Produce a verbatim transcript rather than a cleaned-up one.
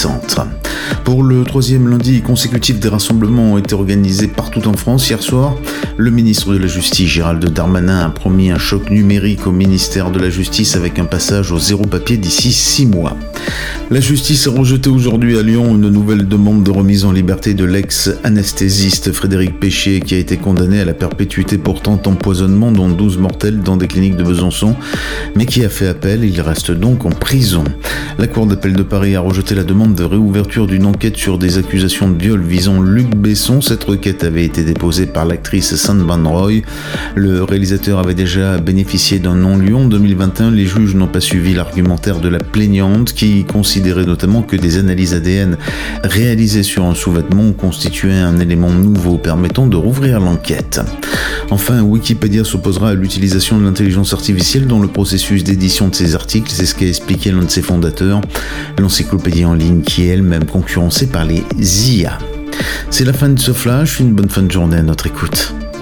récentes. Pour le troisième lundi consécutif, des rassemblements ont été organisés partout en France. Hier soir, le ministre de la Justice, Gérald Darmanin, a promis un choc numérique au ministère de la Justice avec un passage au zéro papier d'ici six mois. La justice a rejeté aujourd'hui à Lyon une nouvelle demande de remise en liberté de l'ex-anesthésiste Frédéric Péché, qui a été condamné à la perpétuité pour tentative d'empoisonnement, dont douze mortels dans des cliniques de Besançon, mais qui a fait appel. Il reste donc en prison. La Cour d'appel de Paris a rejeté la demande de réouverture d'une enquête sur des accusations de viol visant Luc Besson. Cette requête avait été déposée par l'actrice Sandra Van Roy. Le réalisateur avait déjà bénéficié d'un non-lieu en deux mille vingt et un. Les juges n'ont pas suivi l'argumentaire de la plaignante, qui considérait notamment que des analyses A D N réalisées sur un sous-vêtement constituaient un élément nouveau permettant de rouvrir l'enquête. Enfin, Wikipédia s'opposera à l'utilisation de l'intelligence artificielle dans le processus d'édition de ses articles. C'est ce qu'a expliqué l'un de ses fondateurs, l'encyclopédie en ligne qui est elle-même concurrencée par les I A. C'est la fin de ce flash, une bonne fin de journée à notre écoute.